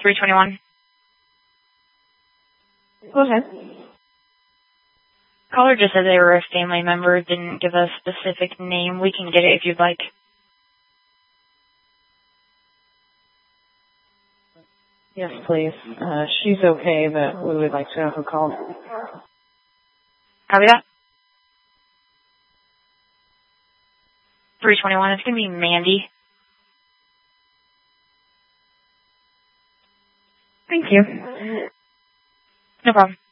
321. Go ahead. Caller just said they were a family member, didn't give a specific name. We can get it if you'd like. Yes, please. She's okay, but we would like to know who called. Copy that. 321, it's going to be Mandy. Thank you. No problem.